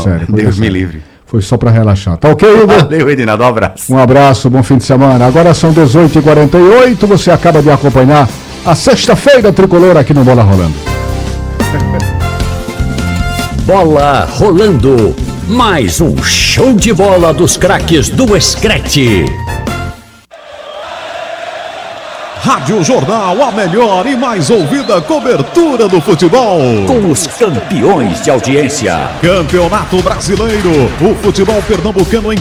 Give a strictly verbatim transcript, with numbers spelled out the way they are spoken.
não, sério. Deus sério. me livre. Foi só pra relaxar. Tá ok, Igor? Valeu, Edinaldo, um abraço. Um abraço, bom fim de semana. Agora são dezoito e quarenta e oito, você acaba de acompanhar a sexta-feira tricolor aqui no Bola Rolando. Bola Rolando, mais um show de bola dos craques do Screte. Rádio Jornal, a melhor e mais ouvida cobertura do futebol. Com os campeões de audiência. Campeonato Brasileiro, o futebol pernambucano em